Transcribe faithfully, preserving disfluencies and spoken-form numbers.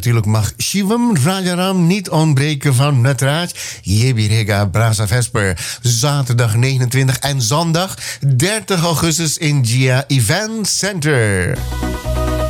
natuurlijk mag Shivam Rajaram niet ontbreken van Natraj. Yebirega Brasa Vesper. Zaterdag negenentwintig en zondag dertig augustus in Gia Event Center.